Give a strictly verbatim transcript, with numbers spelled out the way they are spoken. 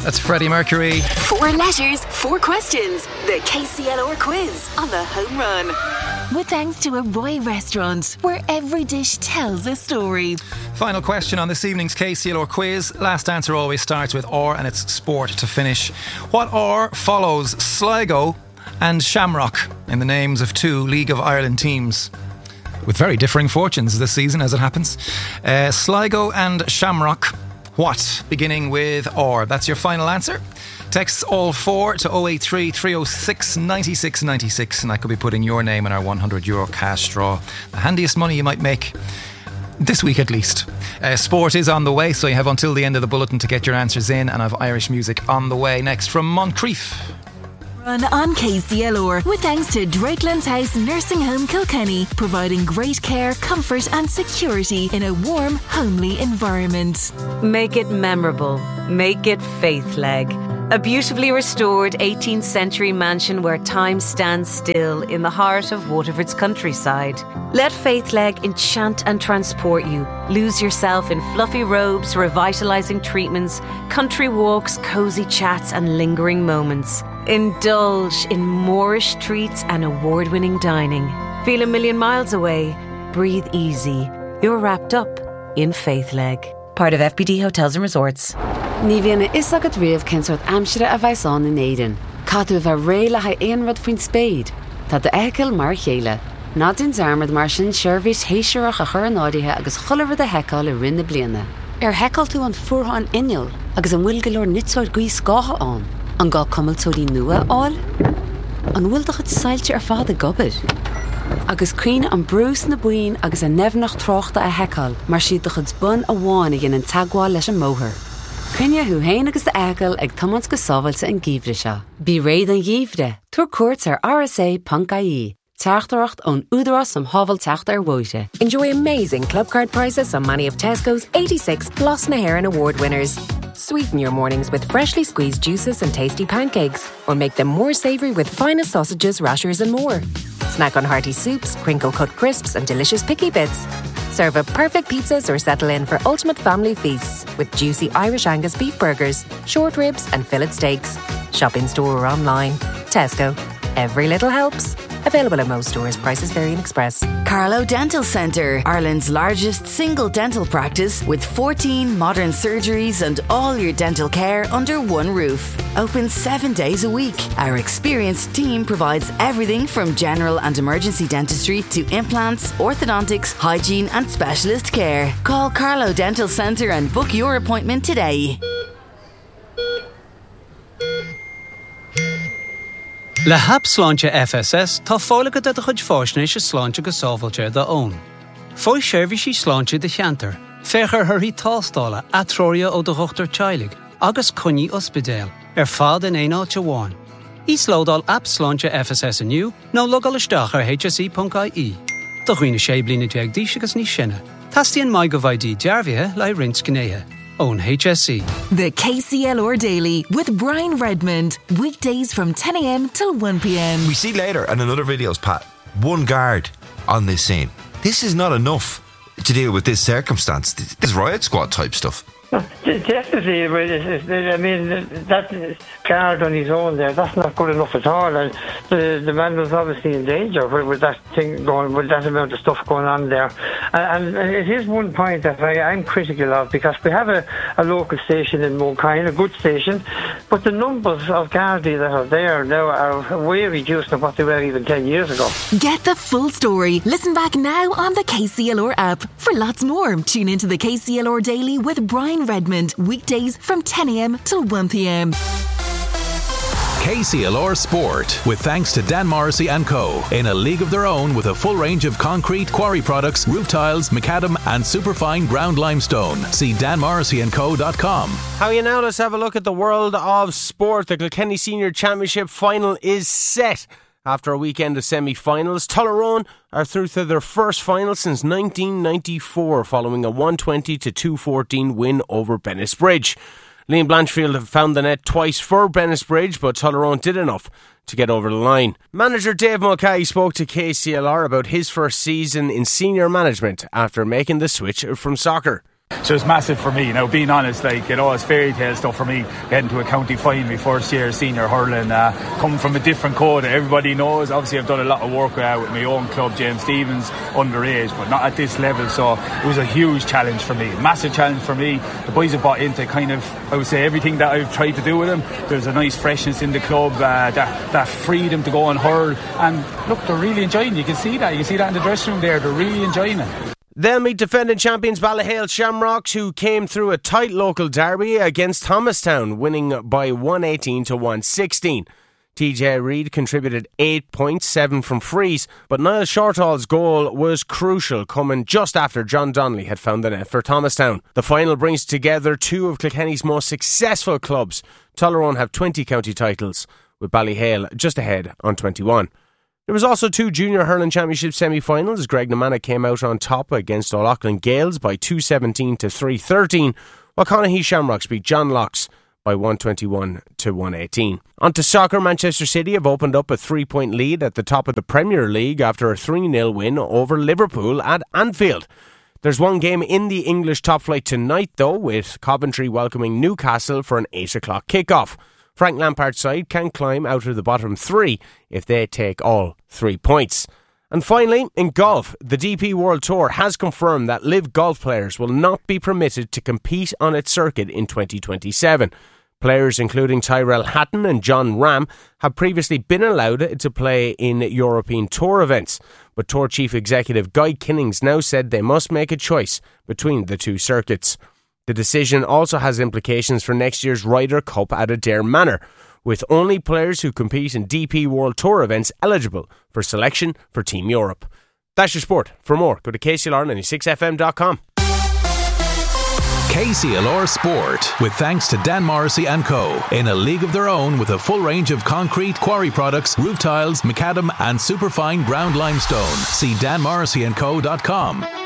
That's Freddie Mercury. Four letters, four questions. The K C L R quiz on the Home Run. With thanks to a Roy restaurant, where every dish tells a story. Final question on this evening's K C L R quiz. Last answer always starts with R and it's sport to finish. What R follows Sligo and Shamrock in the names of two League of Ireland teams? With very differing fortunes this season, as it happens. Uh, Sligo and Shamrock. What? Beginning with R. That's your final answer. Text all four to oh eight three, three oh six, nine six nine six, and I could be putting your name in our one hundred euro cash draw. The handiest money you might make this week at least. Uh, sport is on the way, so you have until the end of the bulletin to get your answers in, and I have Irish music on the way next from Moncrief. Run on K C L R with thanks to Drakelands House Nursing Home Kilkenny, providing great care, comfort and security in a warm, homely environment. Make it memorable. Make it Faithleg. A beautifully restored eighteenth century mansion where time stands still in the heart of Waterford's countryside. Let Faithleg enchant and transport you. Lose yourself in fluffy robes, revitalising treatments, country walks, cosy chats and lingering moments. Indulge in Moorish treats and award-winning dining. Feel a million miles away. Breathe easy. You're wrapped up in Faithleg. Part of F B D Hotels and Resorts. Ní bhíonna is agad riamh cinsort amsire a bhaisán in Éideann. Cadú bheith réile ha éon rud faoin spéid. Tá de eiceil mar chéile. Ná din zarmad mar sin seirbhís héisearach a chur an áirithe agus cholamh de heiceáil i rinne bliana. Ar heiceáil tú an fuartha an inneol agus an bhfuil go leor nitsáid gaí scátha an. An gá cumiltóirí nua áil. An bhfuil do chud sailte ar fád a gobad. Agus cuine an brús na buin agus a nefnach tráchta a heiceáil mar siad do chud bun a bháin a gin an tagháil leis an móthir. Crinne hu héin agus de eiceil ag tamans go sábhailte an gíomhre seo. Bí réad an gíomhre, tuair cuairt ar R S A dot I E. Teachtaracht ón údarás som hábhal teacht ar bhuaite. Enjoy amazing club card prices on many of Tesco's eighty-six Plus na Heron Award winners. Sweeten your mornings with freshly squeezed juices and tasty pancakes, or make them more savoury with finest sausages, rashers and more. Snack on hearty soups, crinkle-cut crisps and delicious picky bits. Serve up perfect pizzas or settle in for ultimate family feasts with juicy Irish Angus beef burgers, short ribs and fillet steaks. Shop in store or online. Tesco. Every little helps. Available in most stores. Prices vary in Express. Carlow Dental Centre, Ireland's largest single dental practice with fourteen modern surgeries and all your dental care under one roof. Open seven days a week. Our experienced team provides everything from general and emergency dentistry to implants, orthodontics, hygiene and specialist care. Call Carlow Dental Centre and book your appointment today. Le hap sláinte F S S tá fálacha de chuid fáisnéis a sláinte go sábhailte de ón. Fói seirbhísí sláinte de cheantar, féchar thuirthaí tástála atrória ó do chuachtar teilig, agus cuní ospidéal, ar fad in éáilte bháin. Ís lódal app sláinte F S S aniu, nó logal isteach ar H S E dot I E. Do chuoine sé blina déag díos agus ní sinne. Tastíonn mai go bhaidí dearbhithe le rins gnéithe. Own H S E. The K C L R Daily with Brian Redmond. Weekdays from ten a.m. till one p.m. We see later in another videos, Pat, one guard on this scene. This is not enough to deal with this circumstance. This is riot squad type stuff. Definitely, I mean, that guard on his own there, that's not good enough at all. And the, the man was obviously in danger with, with that thing going, with that amount of stuff going on there. And, and it is one point that I, I'm critical of, because we have a, a local station in Mulcahy, a good station, but the numbers of Gardaí that are there now are way reduced than what they were even ten years ago. Get the full story. Listen back now on the K C L R app. For lots more, tune into the K C L R Daily with Brian Redmond, weekdays from ten a.m. till one p.m. K C L R Sport, with thanks to Dan Morrissey and Co. In a league of their own with a full range of concrete, quarry products, roof tiles, macadam and superfine ground limestone. See dan morrissey and co dot com. How are you now? Let's have a look at the world of sport. The Kilkenny Senior Championship final is set. After a weekend of semi-finals, Tullaroan are through to their first final since nineteen ninety-four, following a one twenty to two fourteen win over Bennisbridge. Liam Blanchfield have found the net twice for Bennisbridge, but Tullaroan did enough to get over the line. Manager Dave Mulcahy spoke to K C L R about his first season in senior management after making the switch from soccer. So it's massive for me. Now, being honest, like, you know, it's fairy tale stuff for me, getting to a county final, my first year senior hurling, uh, coming from a different code. Everybody knows, obviously I've done a lot of work uh, with my own club, James Stephens, underage, but not at this level. So it was a huge challenge for me, massive challenge for me. The boys have bought into kind of, I would say, everything that I've tried to do with them. There's a nice freshness in the club, uh, that, that freedom to go and hurl. And look, they're really enjoying it. You can see that. You can see that in the dressing room there. They're really enjoying it. They'll meet defending champions Ballyhale Shamrocks, who came through a tight local derby against Thomastown, winning by one eighteen to one sixteen. T J Reid contributed eight points, seven from frees, but Niall Shortall's goal was crucial, coming just after John Donnelly had found the net for Thomastown. The final brings together two of Kilkenny's most successful clubs. Tullaroan have twenty county titles, with Ballyhale just ahead on twenty-one. There was also two Junior Hurling Championship semi-finals. Graiguenamanagh came out on top against O'Loughlin Gales by two seventeen to three thirteen, while Conahee Shamrocks beat John Locke's by one twenty-one to one eighteen. On to soccer, Manchester City have opened up a three-point lead at the top of the Premier League after a three nil win over Liverpool at Anfield. There's one game in the English top flight tonight, though, with Coventry welcoming Newcastle for an eight o'clock kick-off. Frank Lampard's side can climb out of the bottom three if they take all three points. And finally, in golf, the D P World Tour has confirmed that live golf players will not be permitted to compete on its circuit in twenty twenty-seven. Players including Tyrell Hatton and John Ram have previously been allowed to play in European Tour events, but Tour Chief Executive Guy Kinnings now said they must make a choice between the two circuits. The decision also has implications for next year's Ryder Cup at Adare Manor, with only players who compete in D P World Tour events eligible for selection for Team Europe. That's your sport. For more, go to K C L R ninety-six F M dot com. K C L R Sport, with thanks to Dan Morrissey and Co. In a league of their own with a full range of concrete, quarry products, roof tiles, macadam and superfine ground limestone. See dan morrissey and co dot com.